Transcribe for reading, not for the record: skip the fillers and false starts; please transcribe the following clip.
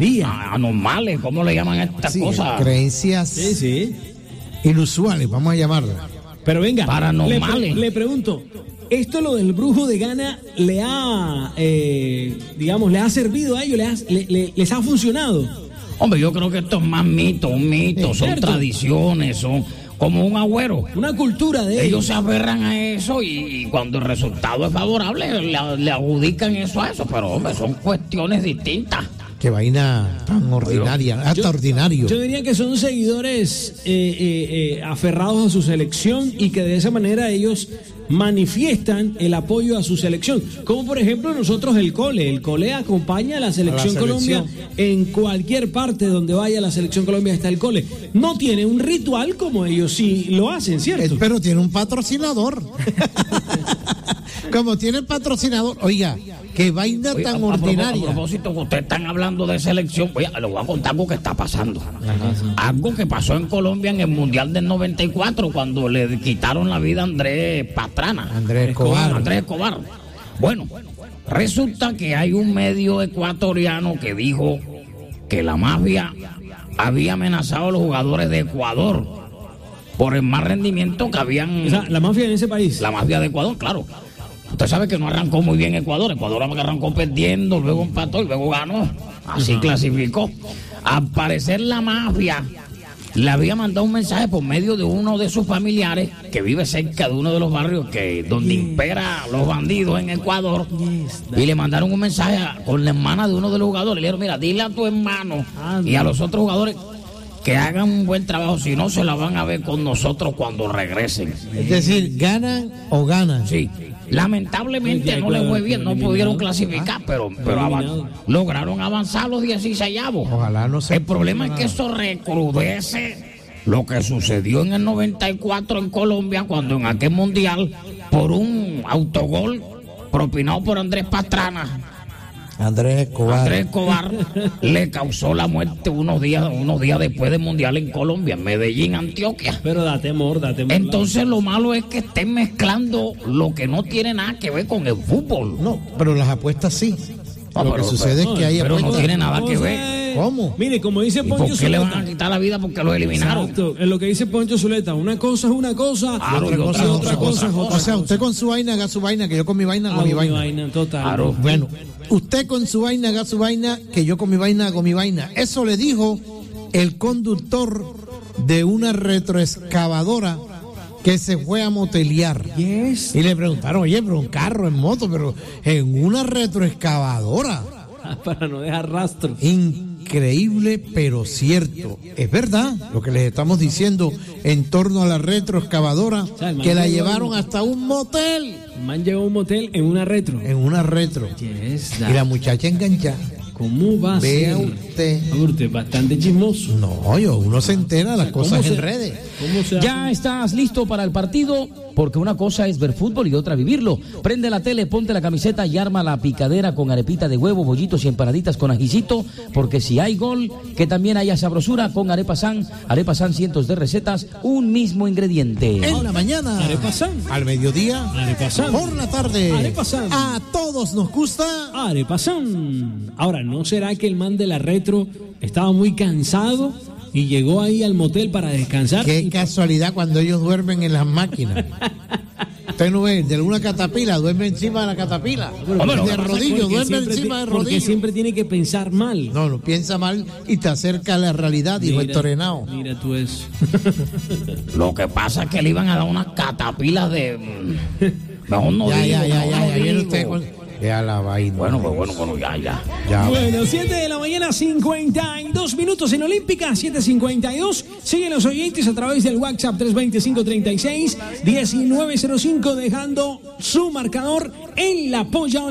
brujería. Anormales, ¿cómo le llaman a estas cosas? Creencias Sí. inusuales, vamos a llamarlas. Pero venga, paranormales. le pregunto, ¿esto lo del brujo de Ghana le ha, le ha servido a ellos? ¿Les ha funcionado? Hombre, yo creo que esto es más un mito, son ¿cierto? Tradiciones, son como un agüero. Una cultura de Ellos se aferran a eso y cuando el resultado es favorable le adjudican eso a eso, pero hombre, son cuestiones distintas. Qué vaina tan ordinaria, hasta ordinario. Yo diría que son seguidores aferrados a su selección y que de esa manera ellos manifiestan el apoyo a su selección. Como por ejemplo nosotros el Cole acompaña a la selección Colombia en cualquier parte donde vaya la selección Colombia está el Cole. No tiene un ritual como ellos sí lo hacen, ¿cierto? Pero tiene un patrocinador. Como tiene el patrocinador, oiga, qué vaina tan ordinaria. A propósito, que ustedes están hablando de selección, les voy a contar algo que está pasando. Algo que pasó en Colombia en el Mundial del 94, cuando le quitaron la vida a Andrés Escobar. Bueno, resulta que hay un medio ecuatoriano que dijo que la mafia había amenazado a los jugadores de Ecuador por el mal rendimiento que habían... O sea, la mafia en ese país. La mafia de Ecuador, claro. Usted sabe que no arrancó muy bien Ecuador. Ecuador arrancó perdiendo, luego empató y luego ganó. Así clasificó. Al parecer la mafia le había mandado un mensaje por medio de uno de sus familiares que vive cerca de uno de los barrios donde impera los bandidos en Ecuador. Y le mandaron un mensaje con la hermana de uno de los jugadores. Le dijeron, mira, dile a tu hermano y a los otros jugadores que hagan un buen trabajo, si no se la van a ver con nosotros cuando regresen. Es decir, ganan o ganan. Sí. Lamentablemente no les fue bien, no pudieron clasificar, pero lograron avanzar los 16avos. Ojalá no se... El problema es que eso recrudece lo que sucedió en el 94 en Colombia, cuando en aquel mundial, por un autogol propinado por Andrés Escobar le causó la muerte unos días después del mundial en Colombia, en Medellín, Antioquia. Pero date amor. Entonces lo malo es que estén mezclando lo que no tiene nada que ver con el fútbol. No, pero las apuestas sí. Lo que sucede es que hay pero apuestas. no tiene nada que ver. ¿Cómo? Mire, como dice Poncho ¿Por qué le van a quitar la vida? Porque lo eliminaron. Exacto, es lo que dice Poncho Zuleta. Una cosa es una cosa, otra cosa es otra. O sea, usted con su vaina haga su vaina, que yo con mi vaina hago mi vaina. Total. Claro. Bueno, usted con su vaina haga su vaina, que yo con mi vaina hago mi vaina. Eso le dijo el conductor de una retroexcavadora que se fue a motelear. Yes. Y le preguntaron, oye, pero un carro en moto, pero en una retroexcavadora. Para no dejar rastros. Increíble, pero cierto. Es verdad lo que les estamos diciendo en torno a la retroexcavadora, que la llevaron hasta un motel. El man llegó a un motel en una retro. Yes, y la muchacha enganchada. ¿Cómo va a Vea ser? usted. Bastante chismoso. No, uno se entera de las cosas en redes. ¿Ya estás listo para el partido? Porque una cosa es ver fútbol y otra vivirlo. Prende la tele, ponte la camiseta y arma la picadera con arepita de huevo, bollitos y empanaditas con ajicito. Porque si hay gol, que también haya sabrosura con Arepa San. Arepa San, cientos de recetas, un mismo ingrediente. En la mañana, Arepa San. al mediodía, Arepa San. por la tarde, Arepa San. a todos nos gusta. Arepa San. Ahora, ¿no será que el man de la retro estaba muy cansado y llegó ahí al motel para descansar? Qué casualidad cuando ellos duermen en las máquinas. Usted no ve, de una catapila, duerme encima de la catapila. De rodillo, duerme encima de rodillo. Porque siempre tiene que pensar mal. No, piensa mal y te acerca a la realidad, dijo el torenao. Mira tú eso. Lo que pasa es que le iban a dar unas catapilas de... Mejor no digo. Ya, viene usted con... Ya la vaina. Bueno, ya. Bueno, 7 de la mañana, 52 minutos en Olímpica, 7:52. Siguen los oyentes a través del WhatsApp 325-36-1905, dejando su marcador en la polla.